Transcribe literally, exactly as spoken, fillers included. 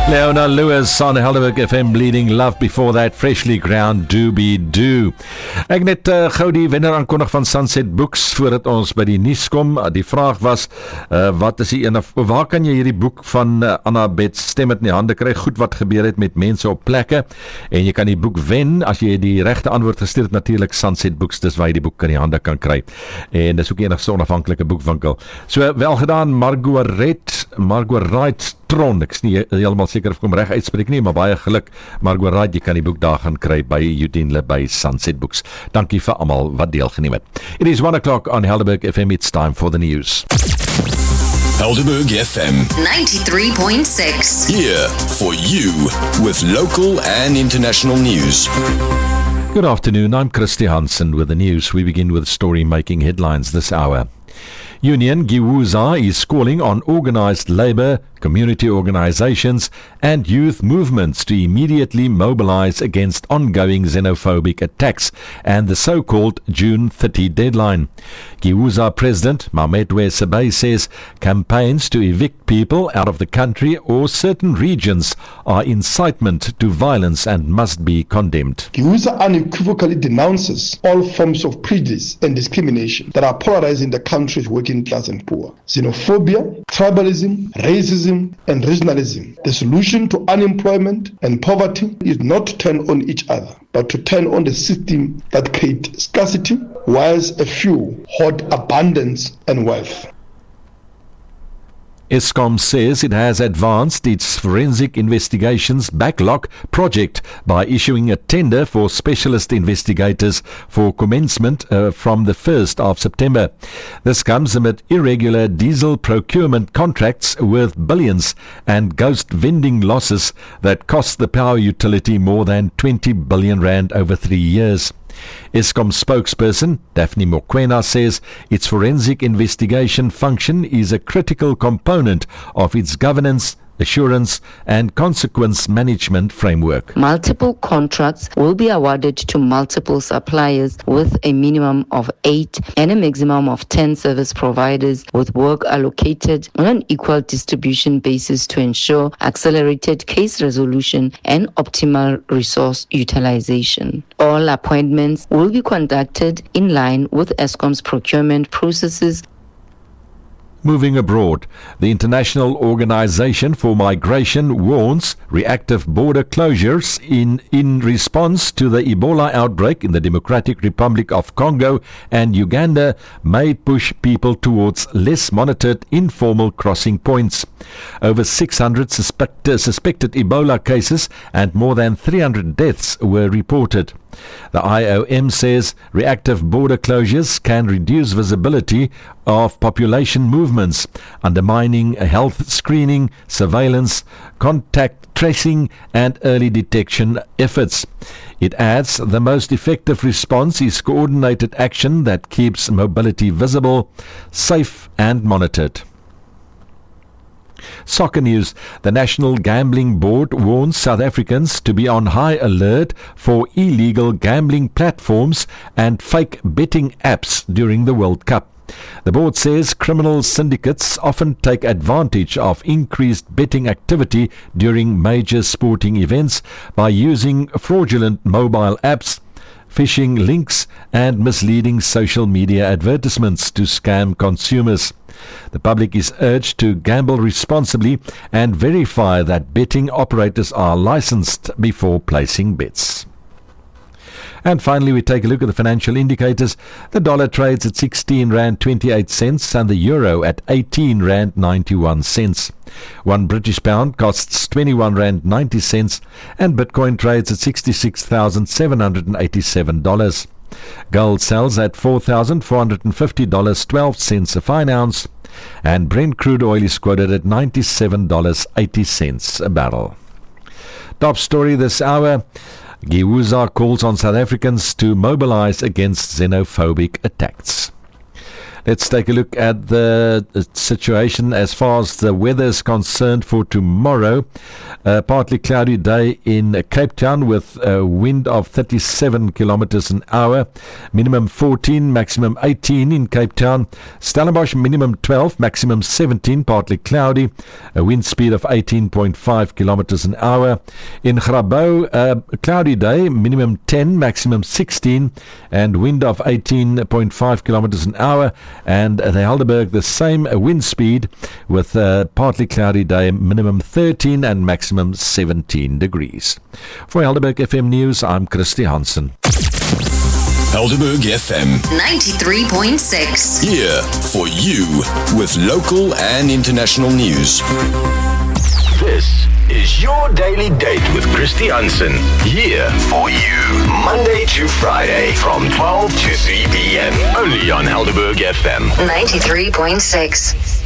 Leona Lewis on Helderberg F M, Bleeding Love. Before that, Freshly Ground, Doobie Doo. Ek net uh, gou die wenner aankondig van Sunset Books voordat ons by die nuus kom. Die vraag was, uh, wat is die ene, waar kan jy hierdie boek van uh, Annabeth Stemmet in die hande kry? Goed wat gebeur het met mense op plekke. En jy kan die boek wen as jy die regte antwoord gestuur het. Natuurlik Sunset Books, dis waar jy die boek in die hande kan kry. En dis ook enigste onafhanklike boekwinkel. So, wel gedaan, Margaret, Margaret Tron, ek is nie helemaal seker of ek hom reg uitspreek nie, maar baie geluk, Margaret, jy kan die boek daar gaan kry by Eugene by Sunset Books. Dankie vir almal wat deelgeneem het. It is one o'clock on Helderberg F M, it's time for the news. Helderberg F M ninety-three point six. Here for you with local and international news. Good afternoon, I'm Christy Hansen with the news. We begin with story making headlines this hour. Union Giwuza is calling on organised labour, community organisations and youth movements to immediately mobilise against ongoing xenophobic attacks and the so-called June thirtieth deadline. Giwuza President Mametwe Sebei says campaigns to evict people out of the country or certain regions are incitement to violence and must be condemned. Giwuza unequivocally denounces all forms of prejudice and discrimination that are polarizing the country's working class and poor. Xenophobia, tribalism, racism and regionalism. The solution to unemployment and poverty is not to turn on each other, but to turn on the system that creates scarcity, whilst a few hoard abundance and wealth. Eskom says it has advanced its forensic investigations backlog project by issuing a tender for specialist investigators for commencement uh, from the first of September. This comes amid irregular diesel procurement contracts worth billions and ghost vending losses that cost the power utility more than twenty billion rand over three years. Eskom spokesperson Daphne Mokoena says its forensic investigation function is a critical component of its governance, assurance and consequence management framework. Multiple contracts will be awarded to multiple suppliers with a minimum of eight and a maximum of ten service providers, with work allocated on an equal distribution basis to ensure accelerated case resolution and optimal resource utilization. All appointments will be conducted in line with Eskom's procurement processes. Moving abroad, the International Organization for Migration warns reactive border closures in, in response to the Ebola outbreak in the Democratic Republic of Congo and Uganda may push people towards less monitored informal crossing points. Over six hundred suspect, uh, suspected Ebola cases and more than three hundred deaths were reported. The I O M says reactive border closures can reduce visibility of population movements, undermining health screening, surveillance, contact tracing and early detection efforts. It adds the most effective response is coordinated action that keeps mobility visible, safe and monitored. Soccer news. The National Gambling Board warns South Africans to be on high alert for illegal gambling platforms and fake betting apps during the World Cup. The board says criminal syndicates often take advantage of increased betting activity during major sporting events by using fraudulent mobile apps, phishing links and misleading social media advertisements to scam consumers. The public is urged to gamble responsibly and verify that betting operators are licensed before placing bets. And finally, we take a look at the financial indicators. The dollar trades at sixteen rand twenty-eight cents and the euro at eighteen rand ninety-one cents. One British pound costs twenty-one rand ninety cents and Bitcoin trades at sixty-six thousand seven hundred eighty-seven dollars. Gold sells at four thousand four hundred fifty dollars and twelve cents a fine ounce, and Brent crude oil is quoted at ninety-seven dollars and eighty cents a barrel. Top story this hour. Giwuza calls on South Africans to mobilize against xenophobic attacks. Let's take a look at the situation as far as the weather is concerned for tomorrow. Uh, partly cloudy day in Cape Town with a wind of thirty-seven kilometers an hour. Minimum fourteen, maximum eighteen in Cape Town. Stellenbosch minimum twelve, maximum seventeen, partly cloudy. A wind speed of eighteen point five kilometers an hour. In Grabouw, a cloudy day, minimum ten, maximum sixteen, and wind of eighteen point five kilometers an hour. And the Helderberg, the same wind speed with a partly cloudy day, minimum thirteen and maximum seventeen degrees. For Helderberg F M News, I'm Christy Hansen. Helderberg F M ninety-three point six. Here for you with local and international news. This is your daily date with Christy Hansen. Here for you, Monday to Friday from twelve to three p.m. Only on Helderberg F M ninety-three point six.